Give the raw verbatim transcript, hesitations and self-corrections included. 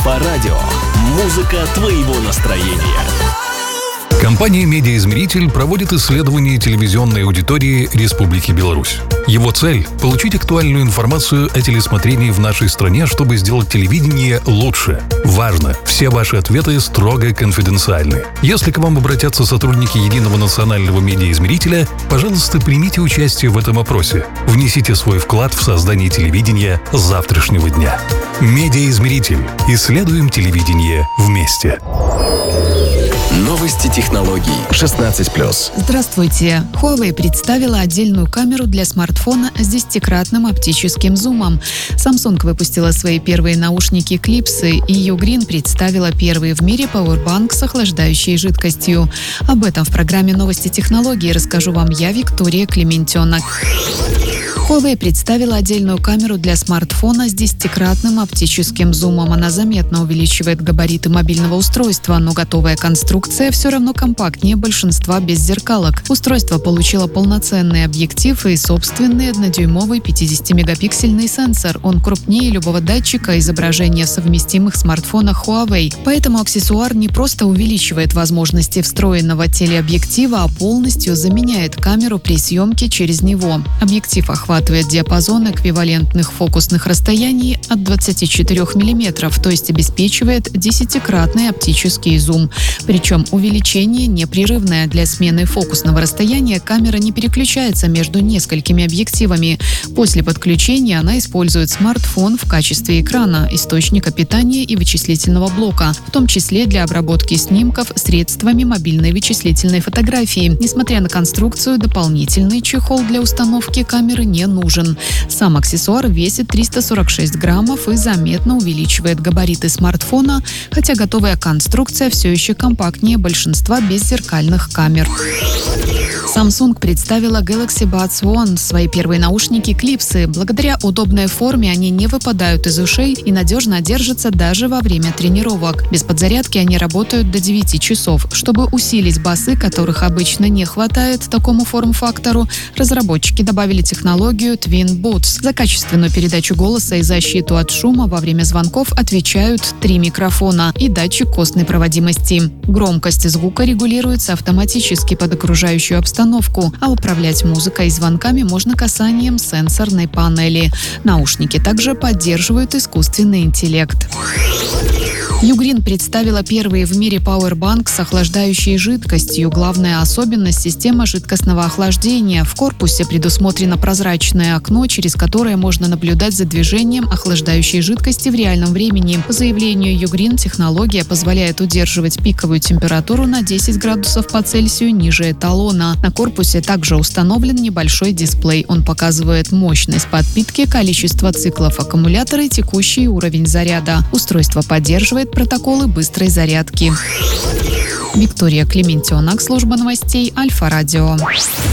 Альфа-радио. Музыка твоего настроения. Компания «Медиаизмеритель» проводит исследование телевизионной аудитории Республики Беларусь. Его цель – получить актуальную информацию о телесмотрении в нашей стране, чтобы сделать телевидение лучше. Важно! Все ваши ответы строго конфиденциальны. Если к вам обратятся сотрудники Единого национального медиаизмерителя, пожалуйста, примите участие в этом опросе. Внесите свой вклад в создание телевидения завтрашнего дня. «Медиаизмеритель». Исследуем телевидение вместе. Новости технологий шестнадцать плюс. Здравствуйте. Huawei представила отдельную камеру для смартфона с десятикратным оптическим зумом. Samsung выпустила свои первые наушники Clips, и Ugreen представила первый в мире Powerbank с охлаждающей жидкостью. Об этом в программе «Новости технологий» расскажу вам я, Виктория Клементьевна. Huawei представила отдельную камеру для смартфона с десятикратным оптическим зумом. Она заметно увеличивает габариты мобильного устройства, но готовая конструкция все равно компактнее большинства беззеркалок. Устройство получило полноценный объектив и собственный однодюймовый пятидесятимегапиксельный сенсор. Он крупнее любого датчика изображения в совместимых смартфонах Huawei. Поэтому аксессуар не просто увеличивает возможности встроенного телеобъектива, а полностью заменяет камеру при съемке через него. Объектив охватывает диапазон эквивалентных фокусных расстояний от двадцати четырёх миллиметров, то есть обеспечивает десятикратный оптический зум. Причем увеличение непрерывное. Для смены фокусного расстояния камера не переключается между несколькими объективами. После подключения она использует смартфон в качестве экрана, источника питания и вычислительного блока, в том числе для обработки снимков средствами мобильной вычислительной фотографии. Несмотря на конструкцию, дополнительный чехол для установки камеры не нужен. Сам аксессуар весит триста сорок шесть граммов и заметно увеличивает габариты смартфона, хотя готовая конструкция все еще компактнее большинства беззеркальных камер. Samsung представила Galaxy Buds One, свои первые наушники Clips. Благодаря удобной форме они не выпадают из ушей и надежно держатся даже во время тренировок. Без подзарядки они работают до девяти часов. Чтобы усилить басы, которых обычно не хватает такому форм-фактору, разработчики добавили технологию Twin Boots. За качественную передачу голоса и защиту от шума во время звонков отвечают три микрофона и датчик костной проводимости. Громкость звука регулируется автоматически под окружающую обстановку, а управлять музыкой и звонками можно касанием сенсорной панели. Наушники также поддерживают искусственный интеллект. Ugreen представила первый в мире Powerbank с охлаждающей жидкостью. Главная особенность – система жидкостного охлаждения. В корпусе предусмотрено прозрачное окно, через которое можно наблюдать за движением охлаждающей жидкости в реальном времени. По заявлению Ugreen, технология позволяет удерживать пиковую температуру на десять градусов по Цельсию ниже эталона. На корпусе также установлен небольшой дисплей. Он показывает мощность подпитки, количество циклов аккумулятора и текущий уровень заряда. Устройство поддерживает протоколы быстрой зарядки. Виктория Клементьевна, служба новостей Альфа-радио.